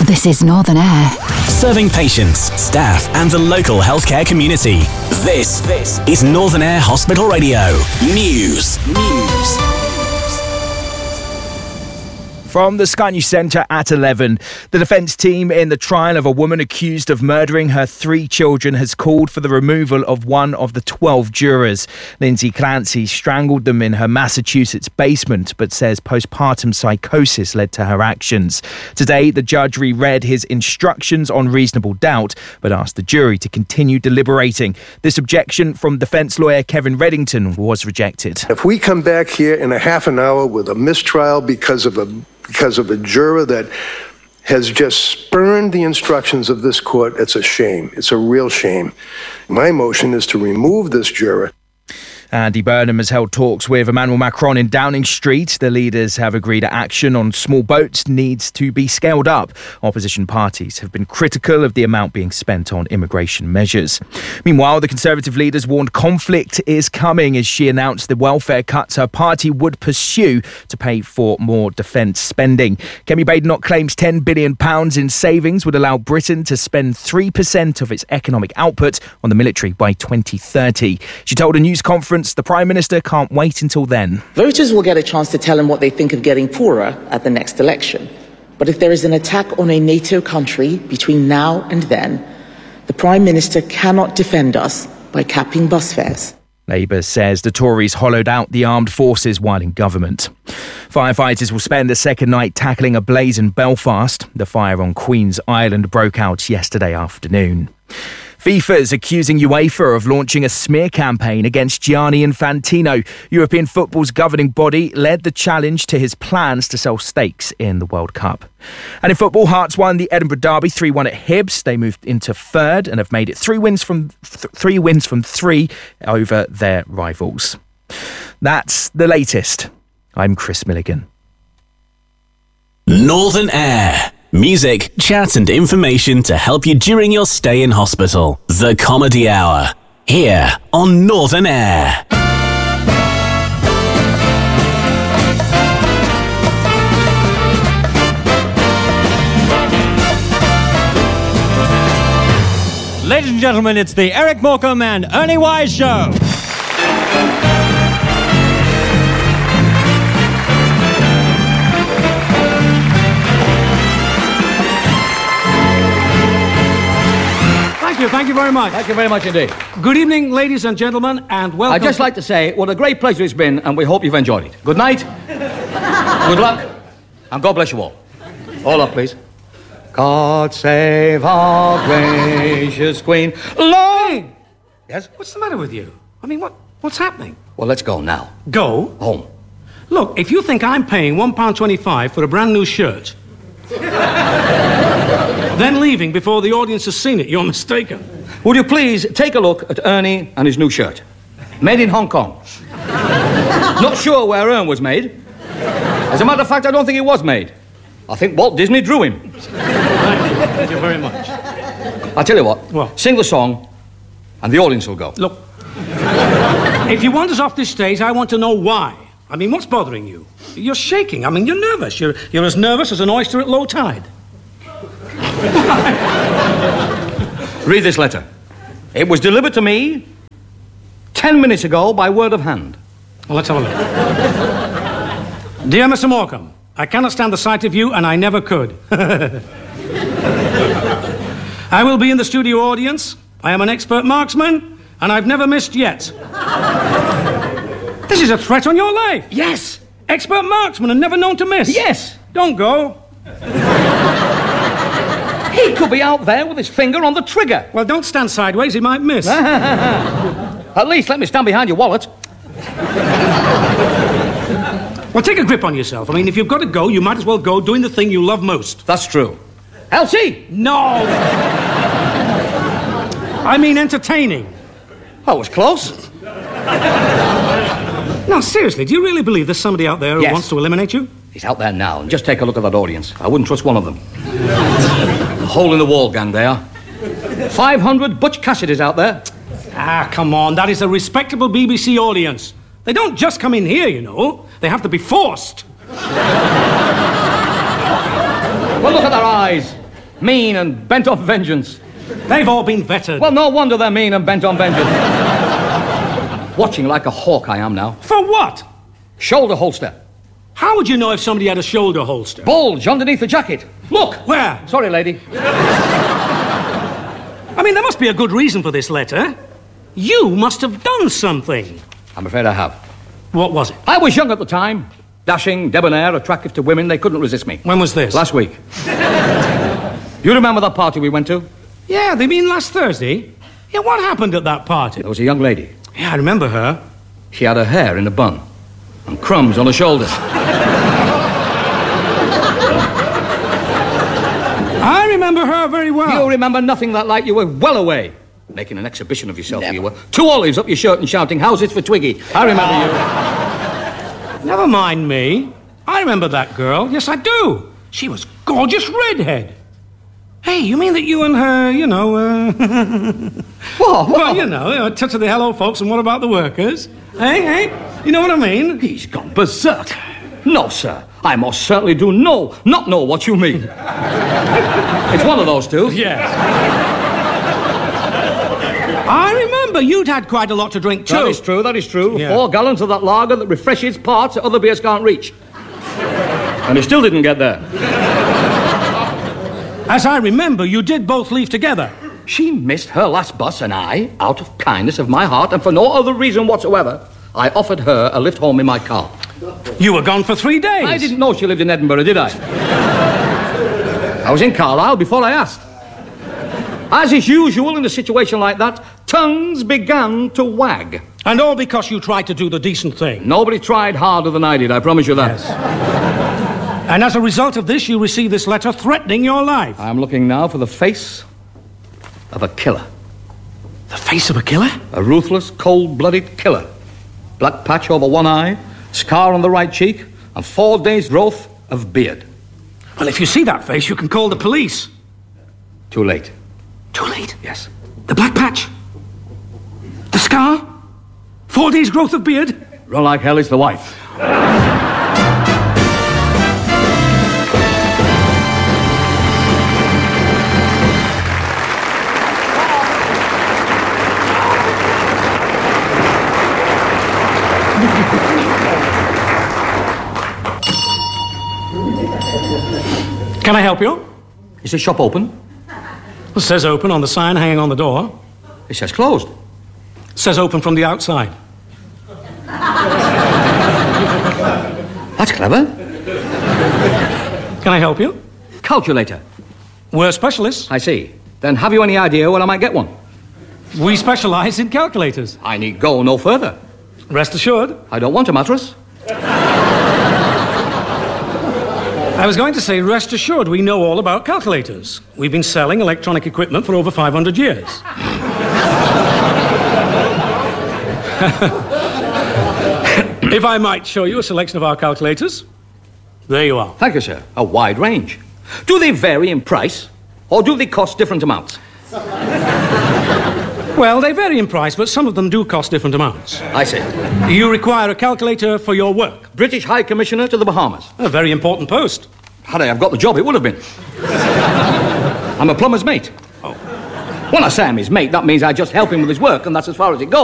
This is Northern Air. Serving patients, staff and the local healthcare community. This is Northern Air Hospital Radio. News. From the Sky News Centre at 11, the defence team in the trial of a woman accused of murdering her 3 children has called for the removal of one of the 12 jurors. Lindsay Clancy strangled them in her Massachusetts basement, but says postpartum psychosis led to her actions. Today, the judge reread his instructions on reasonable doubt, but asked the jury to continue deliberating. This objection from defence lawyer Kevin Reddington was rejected. If we come back here in a half an hour with a mistrial because of a juror that has just spurned the instructions of this court, it's a shame. It's a real shame. My motion is to remove this juror. Andy Burnham has held talks with Emmanuel Macron in Downing Street. The leaders have agreed that action on small boats needs to be scaled up. Opposition parties have been critical of the amount being spent on immigration measures. Meanwhile, the Conservative leaders warned conflict is coming as she announced the welfare cuts her party would pursue to pay for more defence spending. Kemi Badenoch claims £10 billion in savings would allow Britain to spend 3% of its economic output on the military by 2030. She told a news conference the Prime Minister can't wait until then. Voters will get a chance to tell him what they think of getting poorer at the next election. But if there is an attack on a NATO country between now and then, the Prime Minister cannot defend us by capping bus fares. Labour says the Tories hollowed out the armed forces while in government. Firefighters will spend the second night tackling a blaze in Belfast. The fire on Queen's Island broke out yesterday afternoon. FIFA's accusing UEFA of launching a smear campaign against Gianni Infantino. European football's governing body led the challenge to his plans to sell stakes in the World Cup. And in football, Hearts won the Edinburgh Derby 3-1 at Hibs. They moved into third and have made it 3 wins from 3 over their rivals. That's the latest. I'm Chris Milligan. Northern Air. Music, chat and information to help you during your stay in hospital. The Comedy Hour. Here on Northern Air. Ladies and gentlemen, it's the Eric Morecambe and Ernie Wise Show. Thank you very much. Thank you very much indeed. Good evening, ladies and gentlemen, and welcome. I'd just like to say what a great pleasure it's been, and we hope you've enjoyed it. Good night, good luck, and God bless you all. All up, please. God save our gracious Queen. Long. Yes? What's the matter with you? I mean, what's happening? Well, let's go now. Go? Home. Look, if you think I'm paying £1.25 for a brand new shirt, then leaving before the audience has seen it, you're mistaken. Would you please take a look at Ernie and his new shirt? Made in Hong Kong. Not sure where Ern was made. As a matter of fact, I don't think it was made. I think Walt Disney drew him. Thank you very much. I'll tell you what. What? Sing the song, and the audience will go. Look, if you want us off this stage, I want to know why. I mean, what's bothering you? You're shaking. I mean, you're nervous. You're as nervous as an oyster at low tide. Read this letter. It was delivered to me 10 minutes ago by word of hand. Well, let's have a look. Dear Mr. Morecambe, I cannot stand the sight of you, and I never could. I will be in the studio audience. I am an expert marksman, and I've never missed yet. This is a threat on your life. Yes. Expert marksman and never known to miss. Yes. Don't go. He could be out there with his finger on the trigger. Well, don't stand sideways, he might miss. At least let me stand behind your wallet. Well, take a grip on yourself. I mean, if you've got to go, you might as well go doing the thing you love most. That's true. Elsie! No! I mean entertaining. That was close. No, seriously, do you really believe there's somebody out there who wants to eliminate you? He's out there now, and just take a look at that audience. I wouldn't trust one of them. A hole-in-the-wall gang they are. 500 Butch Cassidys out there. Ah, come on, that is a respectable BBC audience. They don't just come in here, you know. They have to be forced. Well, look at their eyes. Mean and bent on vengeance. They've all been vetted. Well, no wonder they're mean and bent on vengeance. Watching like a hawk I am now. For what? Shoulder holster. How would you know if somebody had a shoulder holster? Bulge underneath the jacket. Look! Where? Sorry, lady. I mean, there must be a good reason for this letter. You must have done something. I'm afraid I have. What was it? I was young at the time. Dashing, debonair, attractive to women. They couldn't resist me. When was this? Last week. You remember that party we went to? Yeah, they mean last Thursday. Yeah, what happened at that party? There was a young lady. Yeah, I remember her. She had her hair in a bun and crumbs on her shoulders. I remember her very well. You remember nothing that like you were well away. Making an exhibition of yourself, you were. 2 olives up your shirt and shouting, "How's it for Twiggy?" I remember you. Never mind me. I remember that girl. Yes, I do. She was gorgeous redhead. Hey, you mean that you and her, What? Well, a touch of the hello folks and what about the workers? Hey, you know what I mean? He's gone berserk. No, sir. I most certainly do not know what you mean. It's one of those two. Yes. I remember you'd had quite a lot to drink too. That is true. Yeah. 4 gallons of that lager that refreshes parts that other beers can't reach. And he still didn't get there. As I remember, you did both leave together. She missed her last bus and I, out of kindness of my heart and for no other reason whatsoever, I offered her a lift home in my car. You were gone for 3 days. I didn't know she lived in Edinburgh, did I? I was in Carlisle before I asked. As is usual in a situation like that, tongues began to wag. And all because you tried to do the decent thing. Nobody tried harder than I did, I promise you that. Yes. And as a result of this, you received this letter threatening your life. I'm looking now for the face of a killer. The face of a killer? A ruthless, cold-blooded killer. Black patch over one eye, scar on the right cheek, and 4 days' growth of beard. Well, if you see that face, you can call the police. Too late. Too late? Yes. The black patch? The scar? 4 days' growth of beard? Run like hell is the wife. Can I help you? Is the shop open? It says open on the sign hanging on the door. It says closed. It says open from the outside. That's clever. Can I help you? Calculator. We're specialists. I see. Then have you any idea when I might get one? We specialize in calculators. I need go no further. Rest assured. I don't want a mattress. I was going to say, rest assured, we know all about calculators. We've been selling electronic equipment for over 500 years. If I might show you a selection of our calculators. There you are. Thank you, sir. A wide range. Do they vary in price, or do they cost different amounts? Well, they vary in price, but some of them do cost different amounts. I see. You require a calculator for your work. British High Commissioner to the Bahamas. A very important post. Had I have got the job, it would have been. I'm a plumber's mate. Oh. When I say I'm his mate, that means I just help him with his work, and that's as far as it goes.